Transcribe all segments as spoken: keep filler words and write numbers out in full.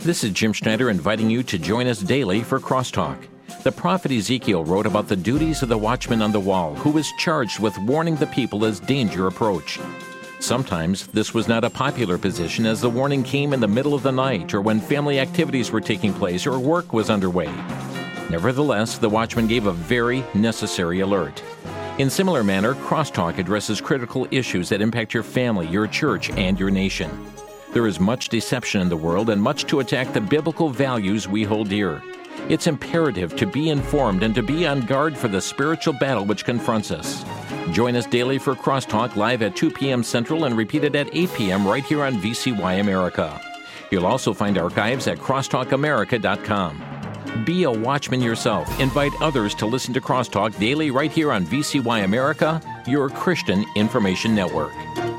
This is Jim Schneider inviting you to join us daily for Crosstalk. The prophet Ezekiel wrote about the duties of the watchman on the wall, who is charged with warning the people as danger approached. Sometimes this was not a popular position, as the warning came in the middle of the night or when family activities were taking place or work was underway. Nevertheless, the watchman gave a very necessary alert. In similar manner, Crosstalk addresses critical issues that impact your family, your church, and your nation. There is much deception in the world and much to attack the biblical values we hold dear. It's imperative to be informed and to be on guard for the spiritual battle which confronts us. Join us daily for Crosstalk live at two p.m. Central and repeated at eight p.m. right here on V C Y America. You'll also find archives at crosstalk america dot com. Be a watchman yourself. Invite others to listen to Crosstalk daily right here on V C Y America, your Christian information network.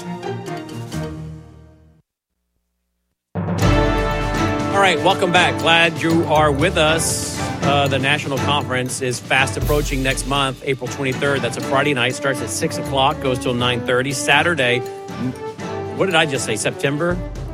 All right, welcome back. Glad you are with us. Uh, the national conference is fast approaching next month, April twenty-third. That's a Friday night. Starts at six o'clock, goes till nine thirty. Saturday, what did I just say, September?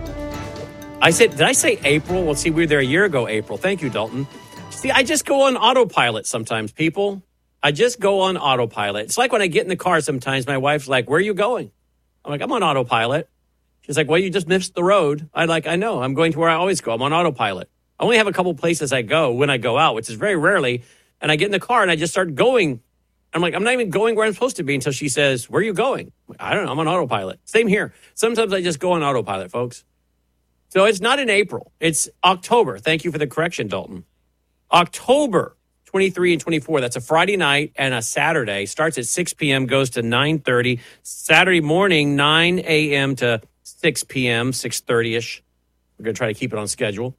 I said, did I say April? Well, see, we were there a year ago, April. Thank you, Dalton. See, I just go on autopilot sometimes, people. I just go on autopilot. It's like when I get in the car sometimes, my wife's like, where are you going? I'm like, I'm on autopilot. She's like, well, you just missed the road. I'm like, I know. I'm going to where I always go. I'm on autopilot. I only have a couple places I go when I go out, which is very rarely. And I get in the car and I just start going. I'm like, I'm not even going where I'm supposed to be until she says, where are you going? I don't know. I'm on autopilot. Same here. Sometimes I just go on autopilot, folks. So it's not in April. It's October. Thank you for the correction, Dalton. October twenty-three and twenty-four. That's a Friday night and a Saturday. Starts at six p.m., goes to nine thirty. Saturday morning, nine a.m. to six p.m., six thirty-ish. We're going to try to keep it on schedule.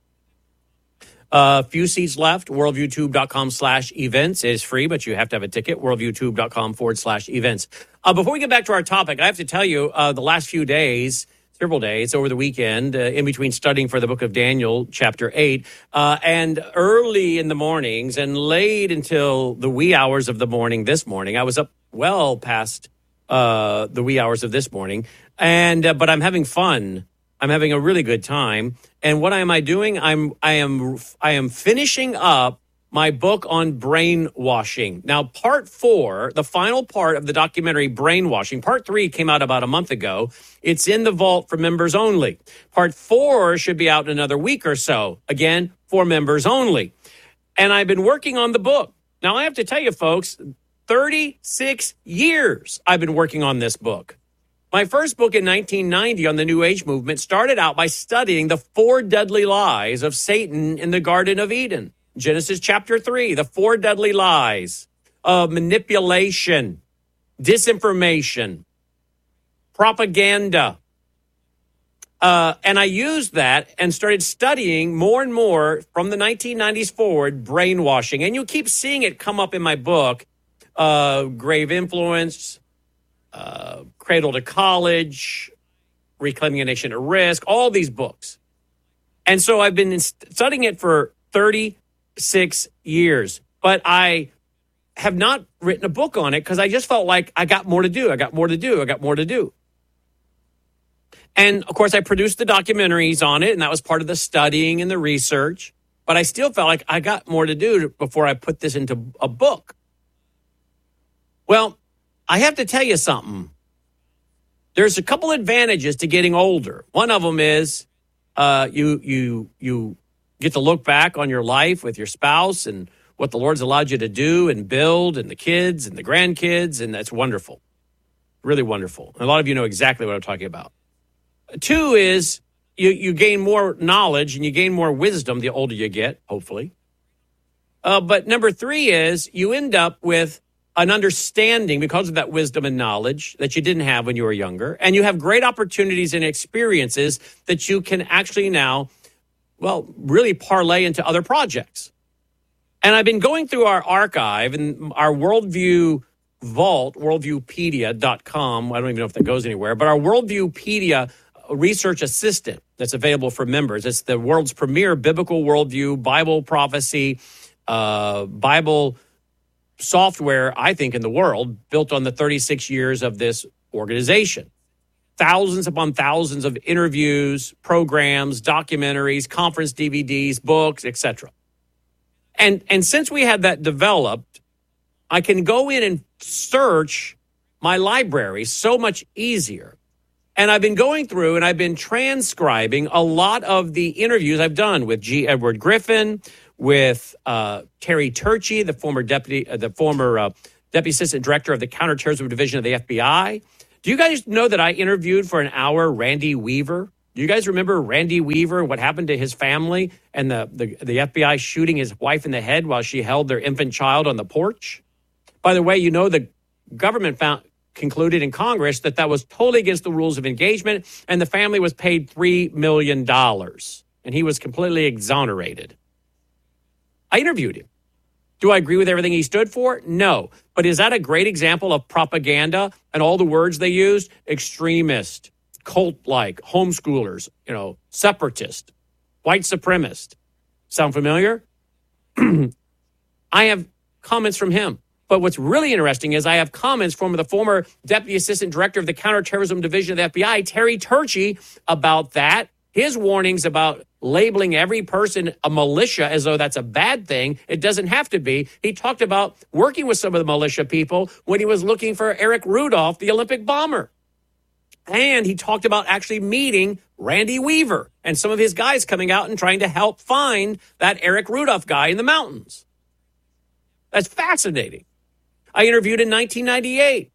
A uh, few seats left. worldviewtube.com slash events is free, but you have to have a ticket. worldviewtube.com forward slash events. Uh, before we get back to our topic, I have to tell you, uh, the last few days, several days over the weekend, uh, in between studying for the book of Daniel, chapter eight, uh, and early in the mornings and late until the wee hours of the morning this morning. I was up well past uh, the wee hours of this morning, and uh, but I'm having fun. I'm having a really good time. And what am I doing? I'm I am I am finishing up my book on brainwashing. Now, part four, the final part of the documentary Brainwashing, part three came out about a month ago. It's in the vault for members only. Part four should be out in another week or so, again, for members only. And I've been working on the book. Now, I have to tell you, folks, thirty-six years I've been working on this book. My first book in nineteen ninety on the New Age movement started out by studying the four deadly lies of Satan in the Garden of Eden. Genesis chapter three, the four deadly lies of manipulation, disinformation, propaganda. Uh, and I used that and started studying more and more from the nineteen nineties forward, brainwashing. And you keep seeing it come up in my book, uh, Grave Influence, uh, Cradle to College, Reclaiming a Nation at Risk, all these books. And so I've been studying it for thirty-six years, but I have not written a book on it because I just felt like I got more to do. I got more to do. I got more to do. And of course, I produced the documentaries on it, and that was part of the studying and the research. But I still felt like I got more to do before I put this into a book. Well, I have to tell you something. There's a couple advantages to getting older. One of them is uh, you you you get to look back on your life with your spouse and what the Lord's allowed you to do and build, and the kids and the grandkids, and that's wonderful. Really wonderful. A lot of you know exactly what I'm talking about. Two is you, you gain more knowledge and you gain more wisdom the older you get, hopefully. Uh, but number three is you end up with an understanding because of that wisdom and knowledge that you didn't have when you were younger. And you have great opportunities and experiences that you can actually now, well, really parlay into other projects. And I've been going through our archive and our Worldview Vault, worldviewpedia dot com. I don't even know if that goes anywhere, but our Worldviewpedia research assistant that's available for members. It's the world's premier biblical worldview, Bible prophecy, uh, Bible software, I think, in the world, built on the thirty-six years of this organization. thousands upon thousands of interviews, programs, documentaries, conference D V Ds, books, et cetera. And, and since we had that developed, I can go in and search my library so much easier. And I've been going through and I've been transcribing a lot of the interviews I've done with G. Edward Griffin, with uh, Terry Turchi, the former deputy, uh, the former uh, deputy assistant director of the counterterrorism division of the F B I. Do you guys know that I interviewed for an hour Randy Weaver? Do you guys remember Randy Weaver and what happened to his family and the, the, the F B I shooting his wife in the head while she held their infant child on the porch? By the way, you know the government found concluded in Congress that that was totally against the rules of engagement, and the family was paid three million dollars, and he was completely exonerated. I interviewed him. Do I agree with everything he stood for? No. But is that a great example of propaganda and all the words they used? Extremist, cult-like, homeschoolers, you know, separatist, white supremacist. Sound familiar? I have comments from him. But what's really interesting is I have comments from the former Deputy Assistant Director of the Counterterrorism Division of the F B I, Terry Turchi, about that. His warnings about labeling every person a militia as though that's a bad thing. It doesn't have to be. He talked about working with some of the militia people when he was looking for Eric Rudolph, the Olympic bomber. And he talked about actually meeting Randy Weaver and some of his guys coming out and trying to help find that Eric Rudolph guy in the mountains. That's fascinating. I interviewed in nineteen ninety-eight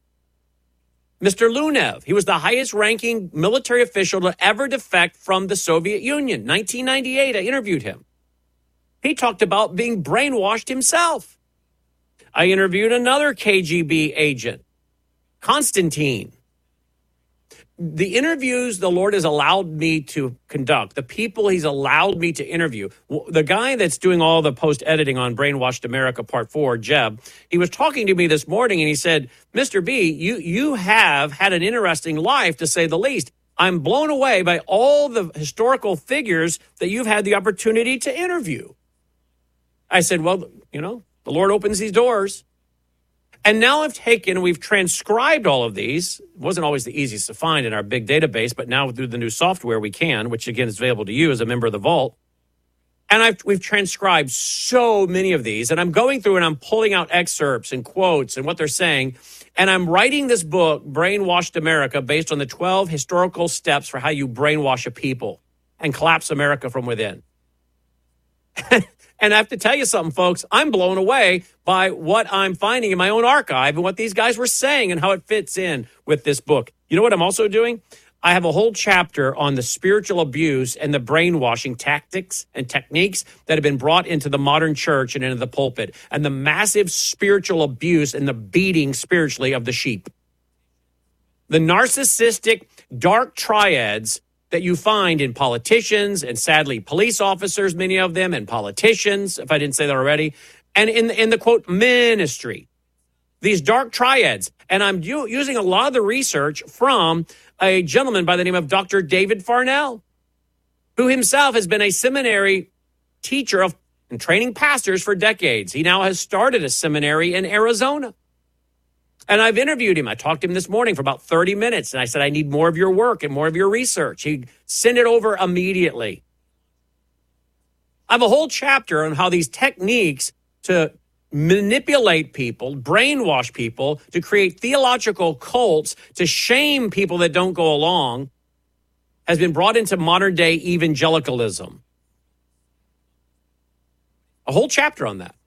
Mister Lunev. He was the highest-ranking military official to ever defect from the Soviet Union. nineteen ninety-eight, I interviewed him. He talked about being brainwashed himself. I interviewed another K G B agent, Konstantin. The interviews the Lord has allowed me to conduct, the people he's allowed me to interview, the guy that's doing all the post-editing on Brainwashed America Part four, Jeb, he was talking to me this morning and he said, Mister B, you, you have had an interesting life, to say the least. I'm blown away by all the historical figures that you've had the opportunity to interview. I said, well, you know, the Lord opens these doors. And now I've taken, we've transcribed all of these. It wasn't always the easiest to find in our big database, but now through the new software we can, which again is available to you as a member of the Vault. And I've, we've transcribed so many of these, and I'm going through and I'm pulling out excerpts and quotes and what they're saying. And I'm writing this book, Brainwashed America, based on the twelve historical steps for how you brainwash a people and collapse America from within. And I have to tell you something, folks, I'm blown away by what I'm finding in my own archive and what these guys were saying and how it fits in with this book. You know what I'm also doing? I have a whole chapter on the spiritual abuse and the brainwashing tactics and techniques that have been brought into the modern church and into the pulpit, and the massive spiritual abuse and the beating spiritually of the sheep. The narcissistic dark triads that you find in politicians and, sadly, police officers, many of them, and politicians, if I didn't say that already, and in the, in the quote, ministry, these dark triads. And I'm u- using a lot of the research from a gentleman by the name of Doctor David Farnell, who himself has been a seminary teacher of and training pastors for decades. He now has started a seminary in Arizona. And I've interviewed him. I talked to him this morning for about thirty minutes. And I said, I need more of your work and more of your research. He sent it over immediately. I have a whole chapter on how these techniques to manipulate people, brainwash people, to create theological cults, to shame people that don't go along, has been brought into modern day evangelicalism. A whole chapter on that.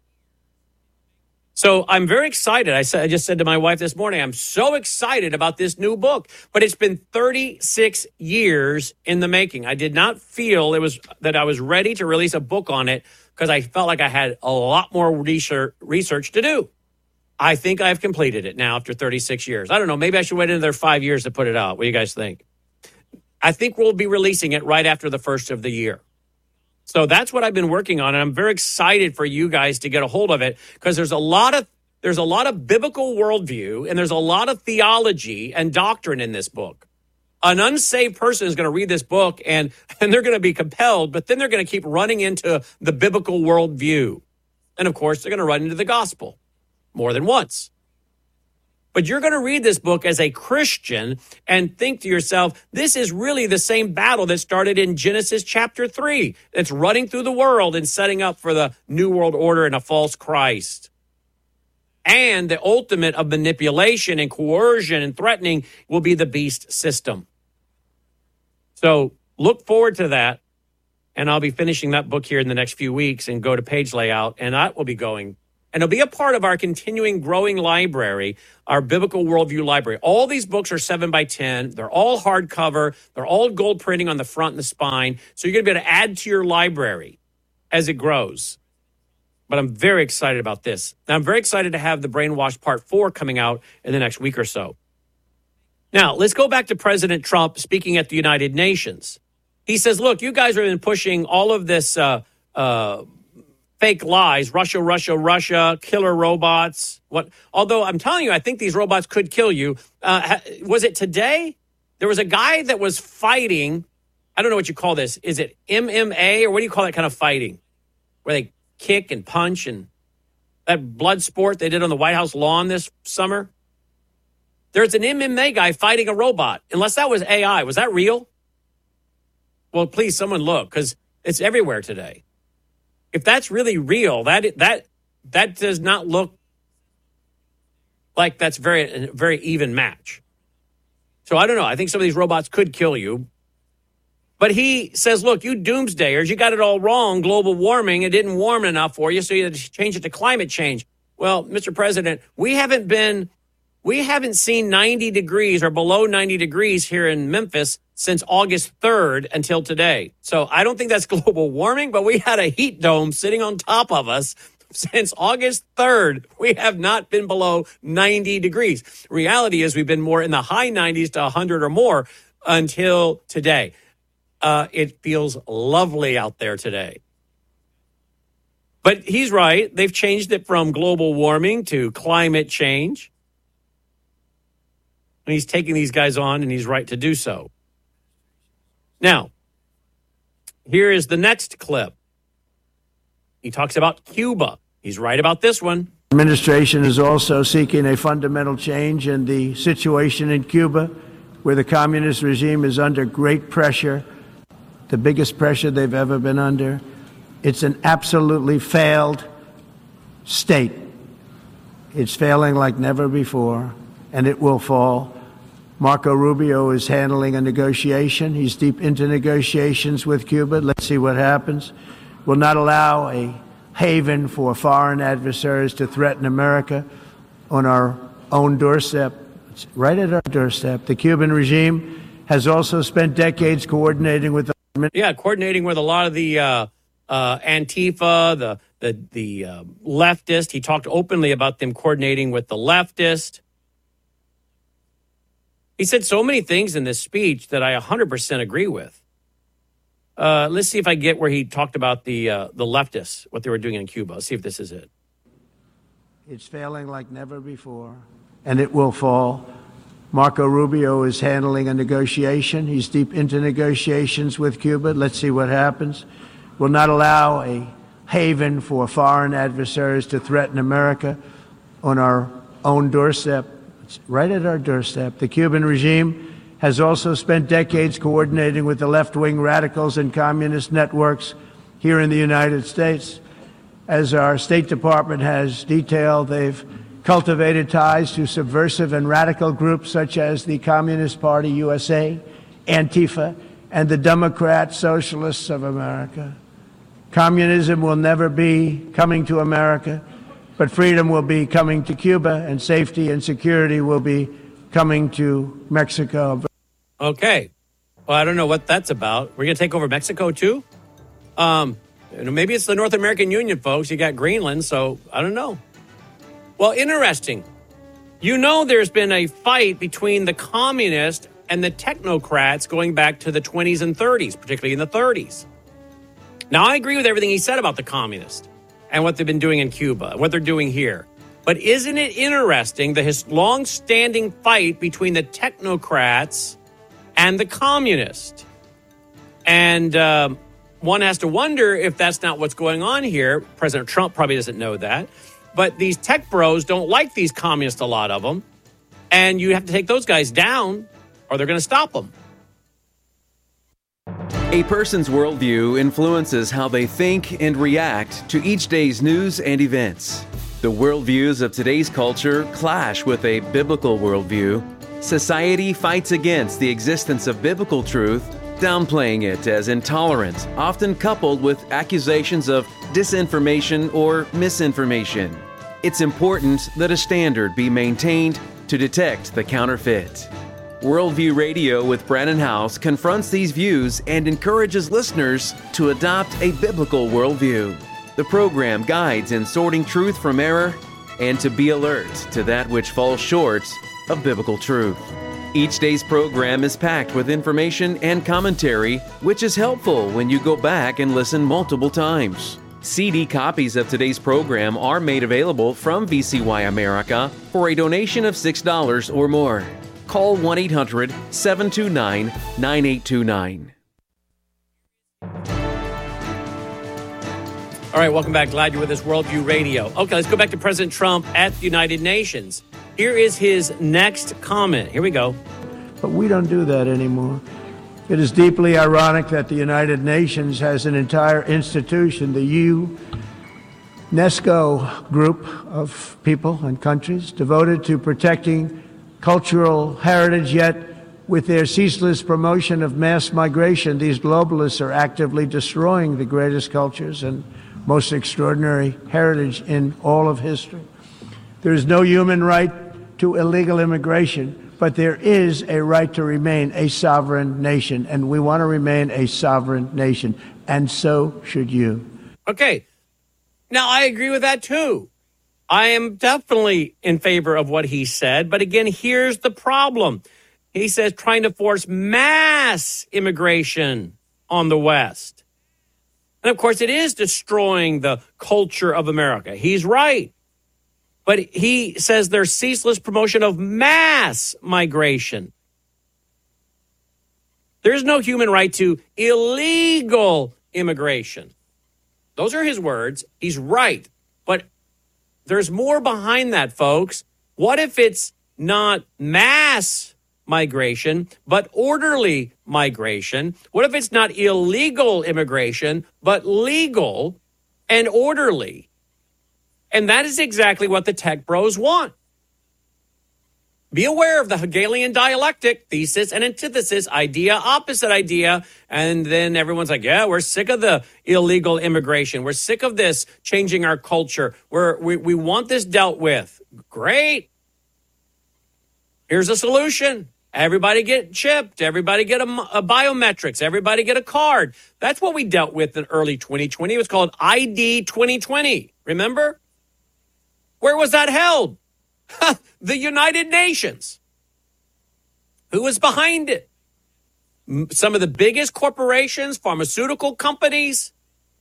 So I'm very excited. I said, I just said to my wife this morning, I'm so excited about this new book, but it's been thirty-six years in the making. I did not feel it was that I was ready to release a book on it because I felt like I had a lot more research, research to do. I think I've completed it now after thirty-six years. I don't know. Maybe I should wait another five years to put it out. What do you guys think? I think we'll be releasing it right after the first of the year. So that's what I've been working on, and I'm very excited for you guys to get a hold of it because there's a lot of there's a lot of biblical worldview and there's a lot of theology and doctrine in this book. An unsaved person is going to read this book and, and they're going to be compelled, but then they're going to keep running into the biblical worldview. And, of course, they're going to run into the gospel more than once. But you're going to read this book as a Christian and think to yourself, this is really the same battle that started in Genesis chapter three. It's running through the world and setting up for the New World Order and a false Christ. And the ultimate of manipulation and coercion and threatening will be the beast system. So look forward to that. And I'll be finishing that book here in the next few weeks and go to page layout. And that will be going. And it'll be a part of our continuing growing library, our Biblical Worldview Library. All these books are seven by ten. They're all hardcover. They're all gold printing on the front and the spine. So you're going to be able to add to your library as it grows. But I'm very excited about this. Now, I'm very excited to have The Brainwash Part four coming out in the next week or so. Now, let's go back to President Trump speaking at the United Nations. He says, look, you guys have been pushing all of this uh, uh fake lies, Russia, Russia, Russia, killer robots. What? Although I'm telling you, I think these robots could kill you. Uh, was it today? There was a guy that was fighting. I don't know what you call this. Is it M M A or what do you call that kind of fighting? Where they kick and punch and that blood sport they did on the White House lawn this summer? There's an M M A guy fighting a robot. Unless that was A I. Was that real? Well, please, someone look, because it's everywhere today. If that's really real, that that that does not look like that's very a very even match. So I don't know. I think some of these robots could kill you. But he says, look, you doomsdayers, you got it all wrong. Global warming, it didn't warm enough for you, so you had to change it to climate change. Well, Mister President, we haven't been, we haven't seen ninety degrees or below ninety degrees here in Memphis since August third until today. So I don't think that's global warming, but we had a heat dome sitting on top of us since August third. We have not been below ninety degrees. Reality is we've been more in the high nineties to one hundred or more until today. Uh, it feels lovely out there today. But he's right. They've changed it from global warming to climate change. And he's taking these guys on, and he's right to do so. Now, here is the next clip. He talks about Cuba. He's right about this one. The administration is also seeking a fundamental change in the situation in Cuba, where the communist regime is under great pressure, the biggest pressure they've ever been under. It's an absolutely failed state. It's failing like never before, and it will fall. Marco Rubio is handling a negotiation. He's deep into negotiations with Cuba. Let's see what happens. Will not allow a haven for foreign adversaries to threaten America on our own doorstep. It's right at our doorstep. The Cuban regime has also spent decades coordinating with the Yeah, coordinating with a lot of the uh, uh, Antifa, the the the uh, leftist. He talked openly about them coordinating with the leftist. He said so many things in this speech that I one hundred percent agree with. Uh, let's see if I get where he talked about the uh, the leftists, what they were doing in Cuba. Let's see if this is it. It's failing like never before, and it will fall. Marco Rubio is handling a negotiation. He's deep into negotiations with Cuba. Let's see what happens. Will not allow a haven for foreign adversaries to threaten America on our own doorstep. It's right at our doorstep. The Cuban regime has also spent decades coordinating with the left-wing radicals and communist networks here in the United States. As our State Department has detailed, they've cultivated ties to subversive and radical groups such as the Communist Party U S A, Antifa, and the Democrat Socialists of America. Communism will never be coming to America, but freedom will be coming to Cuba, and safety and security will be coming to Mexico. Okay. Well, I don't know what that's about. We're going to take over Mexico, too? Um, maybe it's the North American Union, folks. You got Greenland, so I don't know. Well, interesting. You know there's been a fight between the communists and the technocrats going back to the twenties and thirties, particularly in the thirties. Now, I agree with everything he said about the communists and what they've been doing in Cuba and what they're doing here. But isn't it interesting, the his long-standing fight between the technocrats and the communists? And um, one has to wonder if that's not what's going on here. President Trump probably doesn't know that. But these tech bros don't like these communists, a lot of them. And you have to take those guys down or they're going to stop them. A person's worldview influences how they think and react to each day's news and events. The worldviews of today's culture clash with a biblical worldview. Society fights against the existence of biblical truth, downplaying it as intolerant, often coupled with accusations of disinformation or misinformation. It's important that a standard be maintained to detect the counterfeit. Worldview Radio with Brannon Howse confronts these views and encourages listeners to adopt a biblical worldview. The program guides in sorting truth from error and to be alert to that which falls short of biblical truth. Each day's program is packed with information and commentary, which is helpful when you go back and listen multiple times. C D copies of today's program are made available from V C Y America for a donation of six dollars or more. Call one eight hundred seven two nine nine eight two nine. All right, welcome back. Glad you're with us, Worldview Radio. Okay, let's go back to President Trump at the United Nations. Here is his next comment. Here we go. But we don't do that anymore. It is deeply ironic that the United Nations has an entire institution, the UNESCO group of people and countries, devoted to protecting cultural heritage, yet with their ceaseless promotion of mass migration, these globalists are actively destroying the greatest cultures and most extraordinary heritage in all of history. There is no human right to illegal immigration, but there is a right to remain a sovereign nation, and we want to remain a sovereign nation, and so should you. Okay. Now, I agree with that, too. I am definitely in favor of what he said. But again, here's the problem. He says trying to force mass immigration on the West. And of course, it is destroying the culture of America. He's right. But he says there's ceaseless promotion of mass migration. There's no human right to illegal immigration. Those are his words. He's right. But there's more behind that, folks. What if it's not mass migration, but orderly migration? What if it's not illegal immigration, but legal and orderly? And that is exactly what the tech bros want. Be aware of the Hegelian dialectic, thesis and antithesis, idea, opposite idea. And then everyone's like, yeah, we're sick of the illegal immigration. We're sick of this changing our culture. We're, we, we want this dealt with. Great. Here's a solution. Everybody get chipped. Everybody get a, a biometrics. Everybody get a card. That's what we dealt with in early twenty twenty. It was called I D twenty twenty. Remember? Where was that held? The United Nations. Who was behind it? Some of the biggest corporations, pharmaceutical companies,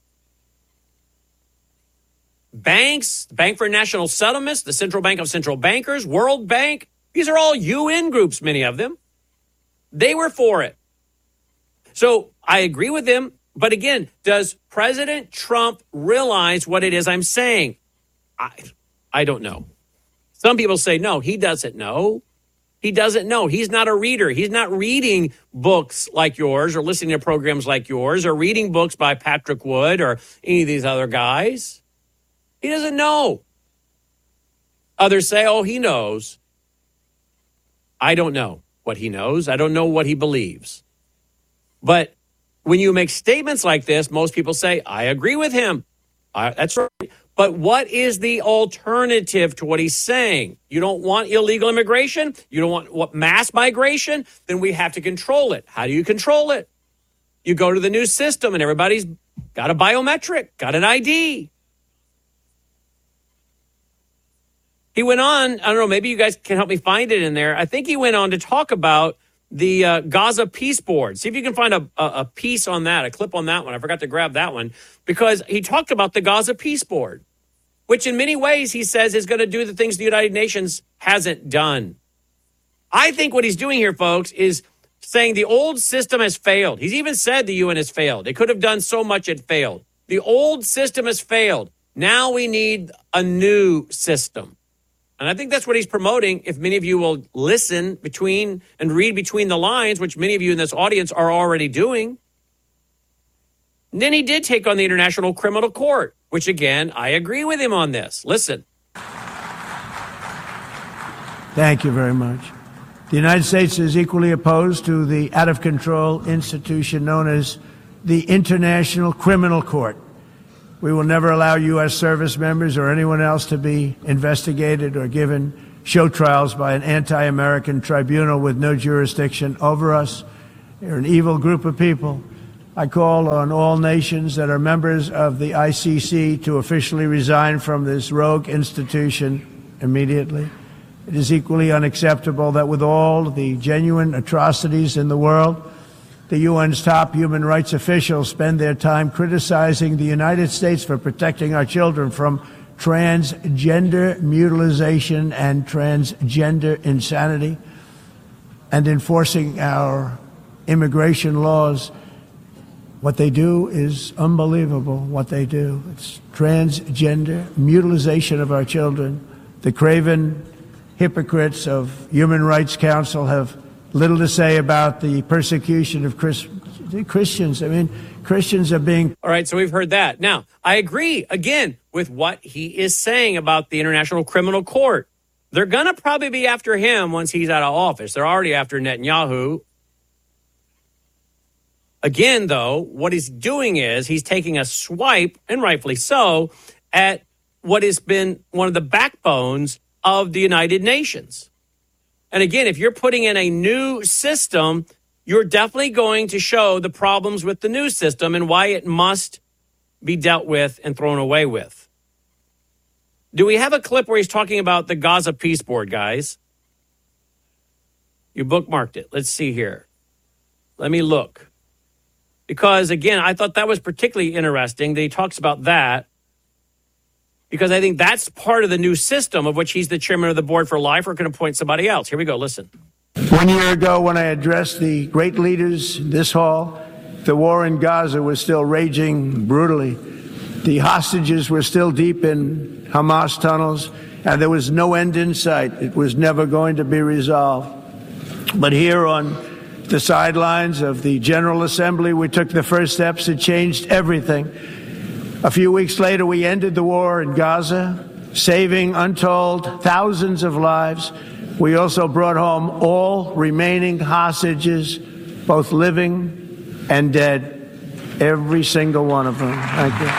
banks, Bank for National Settlements, the Central Bank of Central Bankers, World Bank. These are all U N groups, many of them. They were for it. So I agree with them. But again, does President Trump realize what it is I'm saying? I, I don't know. Some people say, no, he doesn't know. He doesn't know. He's not a reader. He's not reading books like yours or listening to programs like yours or reading books by Patrick Wood or any of these other guys. He doesn't know. Others say, oh, he knows. I don't know what he knows. I don't know what he believes. But when you make statements like this, most people say, I agree with him. I, that's right. But what is the alternative to what he's saying? You don't want illegal immigration? You don't want what mass migration? Then we have to control it. How do you control it? You go to the new system and everybody's got a biometric, got an I D. He went on, I don't know, maybe you guys can help me find it in there. I think he went on to talk about the uh, Gaza Peace Board. See if you can find a, a, a piece on that, a clip on that one. I forgot to grab that one because he talked about the Gaza Peace Board, which in many ways he says is going to do the things the United Nations hasn't done. I think what he's doing here, folks, is saying the old system has failed. He's even said the U N has failed. It could have done so much, it failed. The old system has failed. Now we need a new system. And I think that's what he's promoting. If many of you will listen between and read between the lines, which many of you in this audience are already doing. And then he did take on the International Criminal Court, which again, I agree with him on this. Listen. Thank you very much. The United States is equally opposed to the out-of-control institution known as the International Criminal Court. We will never allow U S service members or anyone else to be investigated or given show trials by an anti-American tribunal with no jurisdiction over us. They're an evil group of people. I call on all nations that are members of the I C C to officially resign from this rogue institution immediately. It is equally unacceptable that with all the genuine atrocities in the world, the U N's top human rights officials spend their time criticizing the United States for protecting our children from transgender mutilation and transgender insanity and enforcing our immigration laws. What they do is unbelievable, what they do. It's transgender mutilation of our children. The craven hypocrites of Human Rights Council have little to say about the persecution of Chris, Christians. I mean, Christians are being... All right, so we've heard that. Now, I agree, again, with what he is saying about the International Criminal Court. They're going to probably be after him once he's out of office. They're already after Netanyahu. Again, though, what he's doing is he's taking a swipe, and rightfully so, at what has been one of the backbones of the United Nations. And again, if you're putting in a new system, you're definitely going to show the problems with the new system and why it must be dealt with and thrown away with. Do we have a clip where he's talking about the Gaza Peace Board, guys? You bookmarked it. Let's see here. Let me look. Because, again, I thought that was particularly interesting that he talks about that. Because I think that's part of the new system of which he's the chairman of the board for life or can appoint somebody else. Here we go. Listen. One year ago, when I addressed the great leaders in this hall, the war in Gaza was still raging brutally. The hostages were still deep in Hamas tunnels, and there was no end in sight. It was never going to be resolved. But here on the sidelines of the General Assembly, we took the first steps that changed everything. A few weeks later, we ended the war in Gaza, saving untold thousands of lives. We also brought home all remaining hostages, both living and dead, every single one of them. Thank you.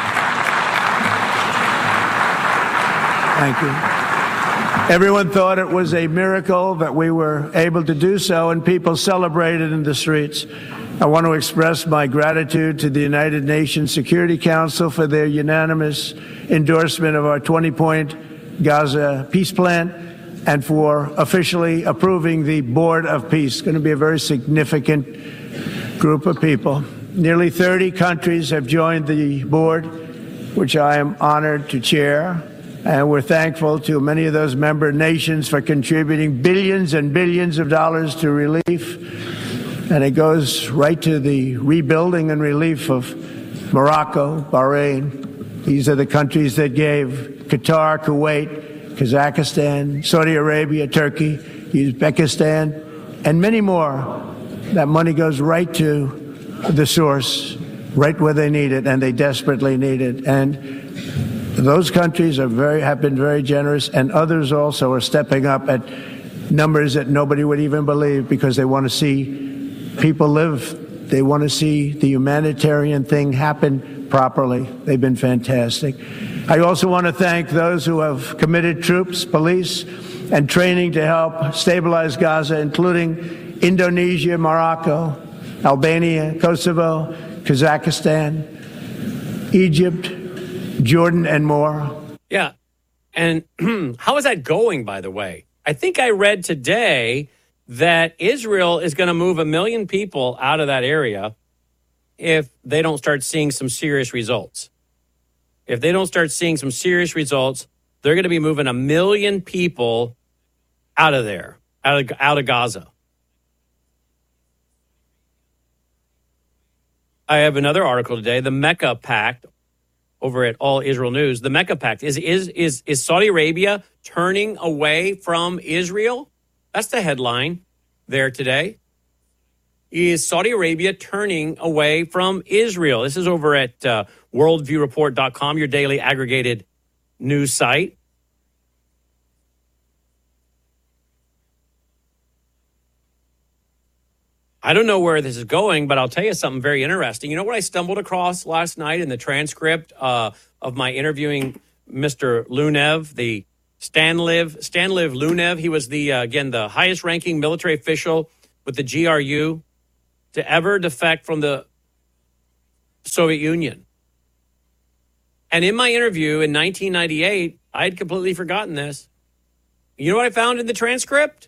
Thank you. Everyone thought it was a miracle that we were able to do so, and people celebrated in the streets. I want to express my gratitude to the United Nations Security Council for their unanimous endorsement of our twenty-point Gaza peace plan and for officially approving the Board of Peace. It's going to be a very significant group of people. Nearly thirty countries have joined the board, which I am honored to chair. And we're thankful to many of those member nations for contributing billions and billions of dollars to relief. And it goes right to the rebuilding and relief of Morocco, Bahrain. These are the countries that gave Qatar, Kuwait, Kazakhstan, Saudi Arabia, Turkey, Uzbekistan, and many more. That money goes right to the source, right where they need it, and they desperately need it. And those countries are very have been very generous, and others also are stepping up at numbers that nobody would even believe because they want to see people live. They want to see the humanitarian thing happen properly. They've been fantastic. I also want to thank those who have committed troops, police, and training to help stabilize Gaza, including Indonesia, Morocco, Albania, Kosovo, Kazakhstan, Egypt, Jordan, and more. Yeah. And how is that going, by the way? I think I read today that Israel is going to move a million people out of that area if they don't start seeing some serious results. If they don't start seeing some serious results, they're going to be moving a million people out of there, out of, out of Gaza. I have another article today, the Mecca Pact, over at All Israel News. The Mecca Pact. Is, is, is, is Saudi Arabia turning away from Israel? That's the headline there today. Is Saudi Arabia turning away from Israel? This is over at uh, worldview report dot com, your daily aggregated news site. I don't know where this is going, but I'll tell you something very interesting. You know what I stumbled across last night in the transcript uh, of my interviewing Mister Lunev, the Stanliv, Stanliv Lunev. He was the, uh, again, the highest ranking military official with the G R U to ever defect from the Soviet Union. And in my interview in nineteen ninety-eight, I had completely forgotten this. You know what I found in the transcript?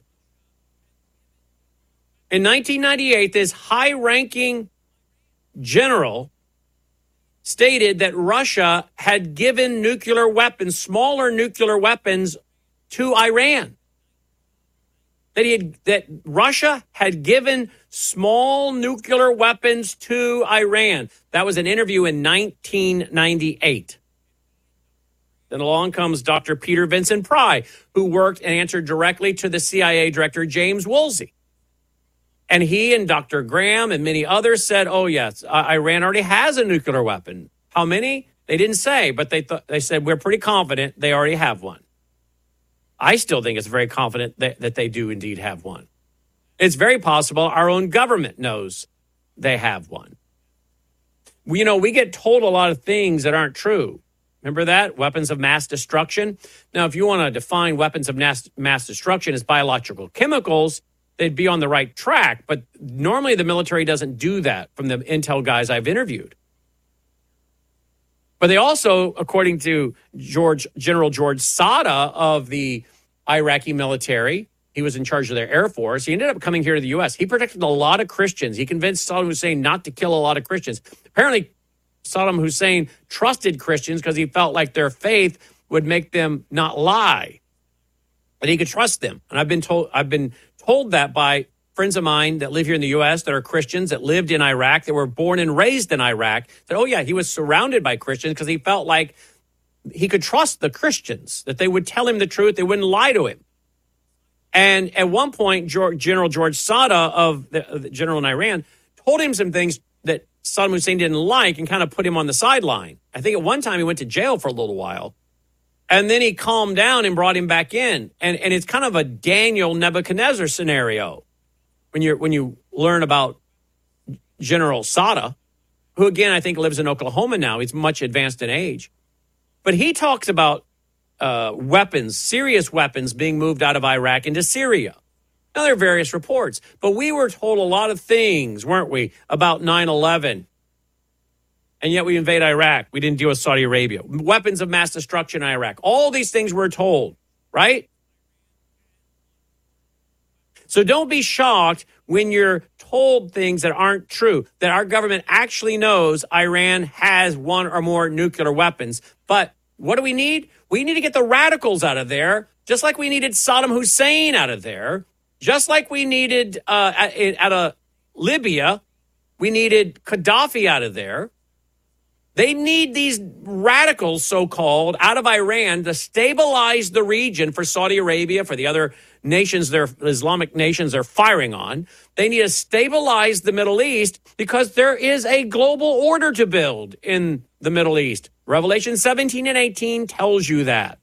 In nineteen ninety-eight, this high-ranking general stated that Russia had given nuclear weapons, smaller nuclear weapons, to Iran. That he had, that Russia had given small nuclear weapons to Iran. That was an interview in nineteen ninety-eight. Then along comes Doctor Peter Vincent Pry, who worked and answered directly to the C I A director, James Woolsey. And he and Doctor Graham and many others said, oh, yes, uh, Iran already has a nuclear weapon. How many? They didn't say, but they th- they said, we're pretty confident they already have one. I still think it's very confident that, that they do indeed have one. It's very possible our own government knows they have one. We, you know, we get told a lot of things that aren't true. Remember that? Weapons of mass destruction. Now, if you want to define weapons of mass, mass destruction as biological chemicals, they'd be on the right track. But normally the military doesn't do that from the intel guys I've interviewed. But they also, according to George General George Sada of the Iraqi military, he was in charge of their Air Force. He ended up coming here to the U S. He protected a lot of Christians. He convinced Saddam Hussein not to kill a lot of Christians. Apparently, Saddam Hussein trusted Christians because he felt like their faith would make them not lie. But he could trust them. And I've been told I've been told that by friends of mine that live here in the U S that are Christians, that lived in Iraq, that were born and raised in Iraq, that, oh, yeah, he was surrounded by Christians because he felt like he could trust the Christians, that they would tell him the truth, they wouldn't lie to him. And at one point, George, General George Sada of the, the general in Iran told him some things that Saddam Hussein didn't like and kind of put him on the sideline. I think at one time he went to jail for a little while. And then he calmed down and brought him back in. And, and it's kind of a Daniel Nebuchadnezzar scenario when you when you learn about General Sada, who, again, I think lives in Oklahoma now. He's much advanced in age. But he talks about uh, weapons, serious weapons being moved out of Iraq into Syria. Now, there are various reports. But we were told a lot of things, weren't we, about nine eleven. And yet we invade Iraq. We didn't deal with Saudi Arabia. Weapons of mass destruction in Iraq. All these things we're told, right? So don't be shocked when you're told things that aren't true, that our government actually knows Iran has one or more nuclear weapons. But what do we need? We need to get the radicals out of there, just like we needed Saddam Hussein out of there, just like we needed uh, at, at a Libya, we needed Gaddafi out of there. They need these radicals, so-called, out of Iran to stabilize the region for Saudi Arabia, for the other nations, their Islamic nations they're firing on. They need to stabilize the Middle East because there is a global order to build in the Middle East. Revelation seventeen and eighteen tells you that.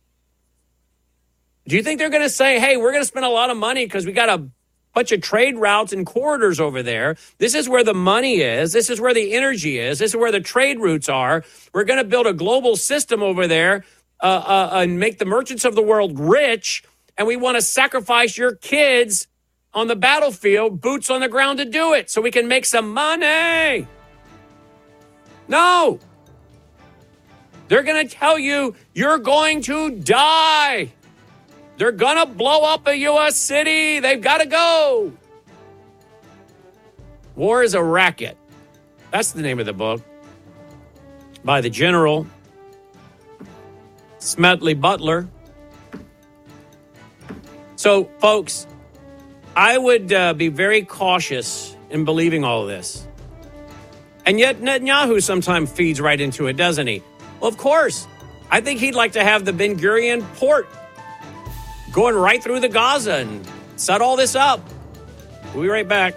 Do you think they're going to say, hey, we're going to spend a lot of money because we got a bunch of trade routes and corridors over there. This is where the money is. This is where the energy is. This is where the trade routes are. We're going to build a global system over there uh, uh, and make the merchants of the world rich. And we want to sacrifice your kids on the battlefield, boots on the ground to do it so we can make some money. No. They're going to tell you you're going to die. They're going to blow up a U S city. They've got to go. War is a Racket. That's the name of the book. By the General Smedley Butler. So, folks, I would uh, be very cautious in believing all of this. And yet Netanyahu sometimes feeds right into it, doesn't he? Well, of course. I think he'd like to have the Ben Gurion port going right through the Gaza and set all this up. We'll be right back.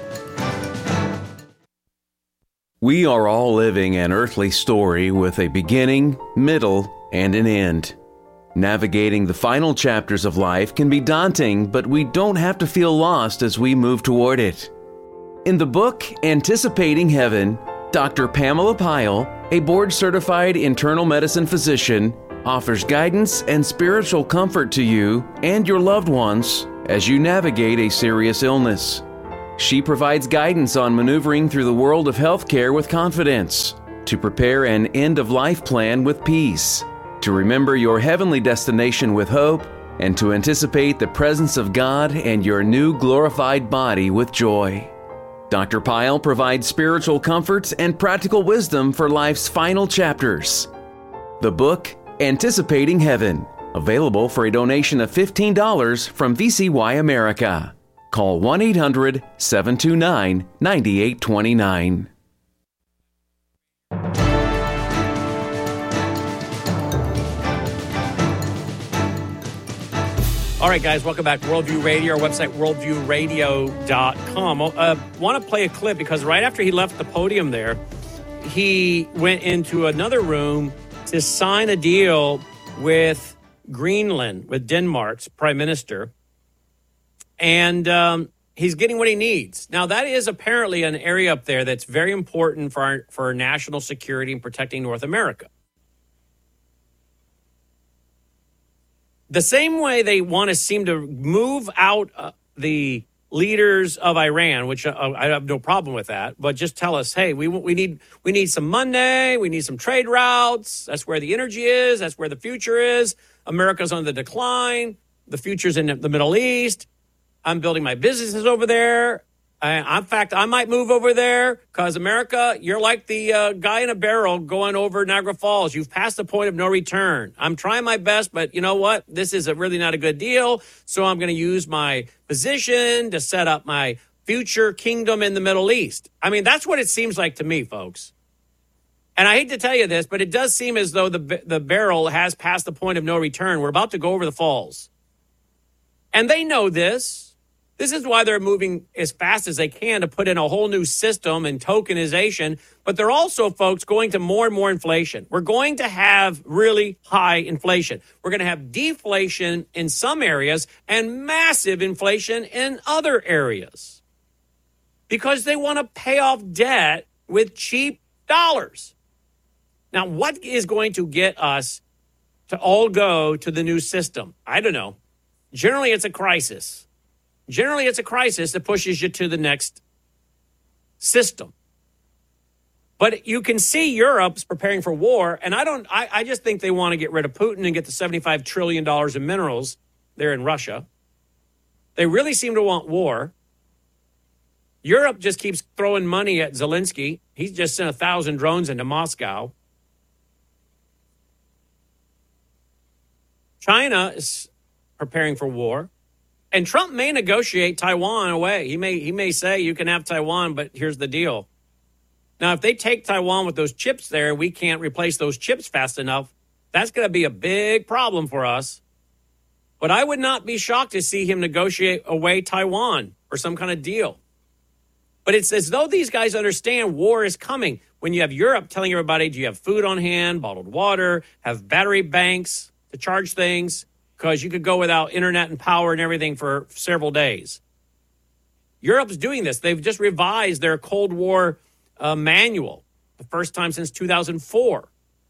We are all living an earthly story with a beginning, middle, and an end. Navigating the final chapters of life can be daunting, but we don't have to feel lost as we move toward it. In the book, Anticipating Heaven, Doctor Pamela Pyle, a board-certified internal medicine physician, offers guidance and spiritual comfort to you and your loved ones as you navigate a serious illness. She provides guidance on maneuvering through the world of healthcare with confidence, to prepare an end-of-life plan with peace, to remember your heavenly destination with hope, and to anticipate the presence of God and your new glorified body with joy. Doctor Pyle provides spiritual comfort and practical wisdom for life's final chapters. The book, Anticipating Heaven, available for a donation of fifteen dollars from V C Y America. Call one eight hundred, seven two nine, nine eight two nine. All right, guys, welcome back to Worldview Radio, our website, worldview radio dot com. I uh, want to play a clip because right after he left the podium there, he went into another room to sign a deal with Greenland, with Denmark's prime minister. And um, he's getting what he needs. Now, that is apparently an area up there that's very important for our, for our national security and protecting North America. The same way they want to seem to move out uh, the leaders of Iran, which uh, I have no problem with that, but just tell us, hey, we we need we need some money, we need some trade routes. That's where the energy is. That's where the future is. America's on the decline. The future's in the Middle East. I'm building my businesses over there. I, in fact, I might move over there because America, you're like the uh, guy in a barrel going over Niagara Falls. You've passed the point of no return. I'm trying my best, but you know what? This is a really not a good deal. So I'm going to use my position to set up my future kingdom in the Middle East. I mean, that's what it seems like to me, folks. And I hate to tell you this, but it does seem as though the the barrel has passed the point of no return. We're about to go over the falls. And they know this. This is why they're moving as fast as they can to put in a whole new system and tokenization. But they're also, folks, going to more and more inflation. We're going to have really high inflation. We're going to have deflation in some areas and massive inflation in other areas because they want to pay off debt with cheap dollars. Now, what is going to get us to all go to the new system? I don't know. Generally, it's a crisis. Generally, it's a crisis that pushes you to the next system. But you can see Europe's preparing for war, and I don't. I, I just think they want to get rid of Putin and get the seventy-five trillion dollars in minerals there in Russia. They really seem to want war. Europe just keeps throwing money at Zelensky. He's just sent a thousand drones into Moscow. China is preparing for war. And Trump may negotiate Taiwan away. He may he may say you can have Taiwan, but here's the deal. Now, if they take Taiwan with those chips there, we can't replace those chips fast enough. That's going to be a big problem for us. But I would not be shocked to see him negotiate away Taiwan or some kind of deal. But it's as though these guys understand war is coming. When you have Europe telling everybody, do you have food on hand, bottled water, have battery banks to charge things? Because you could go without internet and power and everything for several days. Europe's doing this. They've just revised their Cold War uh, manual, the first time since two thousand four.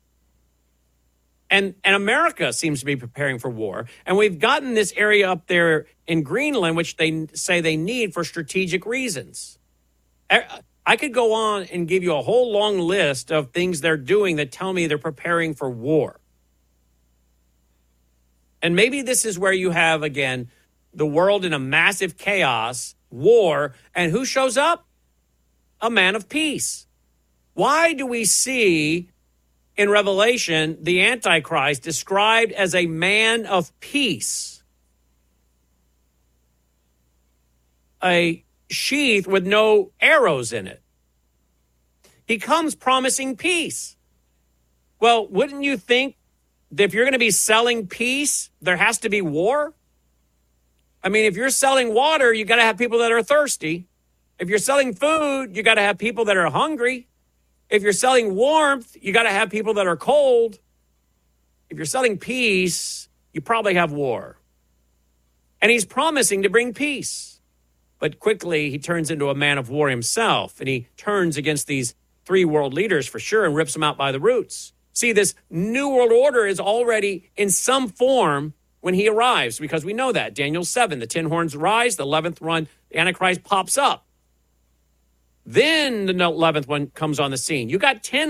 And, and America seems to be preparing for war. And we've gotten this area up there in Greenland, which they say they need for strategic reasons. I could go on and give you a whole long list of things they're doing that tell me they're preparing for war. And maybe this is where you have, again, the world in a massive chaos, war, and who shows up? A man of peace. Why do we see in Revelation the Antichrist described as a man of peace? A sheath with no arrows in it. He comes promising peace. Well, wouldn't you think that if you're going to be selling peace, there has to be war? I mean, if you're selling water, you got to have people that are thirsty. If you're selling food, you got to have people that are hungry. If you're selling warmth, you got to have people that are cold. If you're selling peace, you probably have war. And he's promising to bring peace. But quickly, he turns into a man of war himself, and he turns against these three world leaders for sure and rips them out by the roots. See, this new world order is already in some form when he arrives, because we know that. Daniel seven, the ten horns rise, the eleventh one, the Antichrist pops up. Then the eleventh one comes on the scene. You got ten